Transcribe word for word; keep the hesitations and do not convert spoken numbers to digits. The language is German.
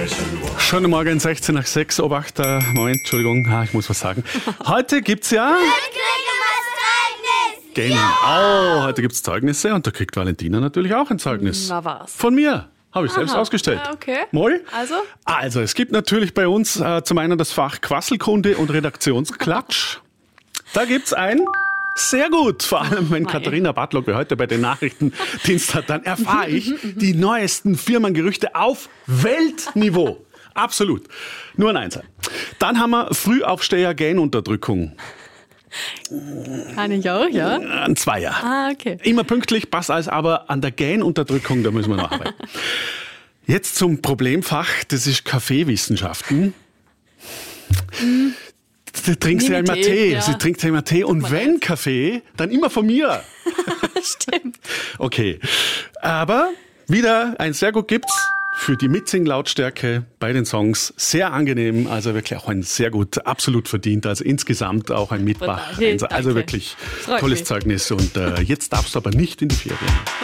Schon morgen sechzehn nach sechs, Obacht, äh, Moment, Entschuldigung, ah, ich muss was sagen. Heute gibt's ja... Genau, heute gibt's Zeugnisse und da kriegt Valentina natürlich auch ein Zeugnis. Na was? Von mir. Habe ich Aha. selbst ausgestellt. Ja, okay. Moll? Also? Also, es gibt natürlich bei uns äh, zum einen das Fach Quasselkunde und Redaktionsklatsch. Da gibt's ein sehr gut. Vor allem, wenn Mei. Katharina Bartlock wie heute bei den Nachrichtendienst hat, dann erfahre ich die neuesten Firmengerüchte auf Weltniveau. Absolut. Nur ein Einser. Dann haben wir Frühaufsteher-Gähnunterdrückung. Kann ich auch, ja? Ein Zweier. Ah, okay. Immer pünktlich, passt alles, aber an der Gähnunterdrückung, da müssen wir noch arbeiten. Jetzt zum Problemfach, das ist Kaffeewissenschaften. Mm. Du trinkst ja immer Tee, Tee, ja. sie trinkt ja immer Tee und wenn Kaffee, dann immer von mir. Stimmt. Okay, aber wieder ein sehr gut gibt's für die Mitsing-Lautstärke bei den Songs. Sehr angenehm, also wirklich auch ein sehr gut, absolut verdient. Also insgesamt auch ein Mitmach. Wunderbar. Also Danke. wirklich Freut tolles mich. Zeugnis und äh, jetzt darfst du aber nicht in die Ferien.